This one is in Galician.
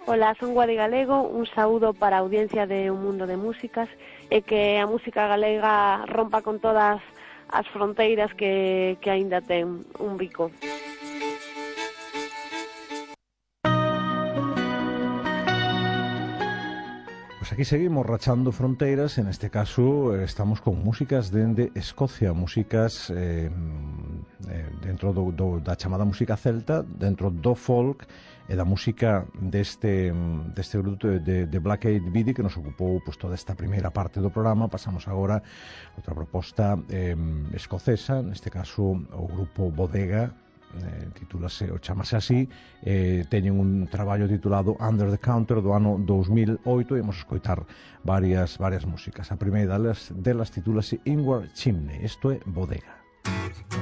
Ola, son Guadi Galego, un saúdo para a audiencia de Un Mundo de Músicas e que a música galega rompa con todas as fronteiras que aínda ten un bico. Pues aquí seguimos rachando fronteiras, en este caso estamos con músicas dende Escocia, músicas dentro da chamada música celta, dentro do folk e da música deste grupo de Black Eyed Peas que nos ocupou pues, toda esta primeira parte do programa. Pasamos agora a outra proposta escocesa, neste caso o grupo Bodega, titúlase ou chamase así, teñen un traballo titulado Under the Counter do ano 2008 e vamos a escoitar varias músicas. A primeira delas titúlase Inward Chimney, isto é Bodega.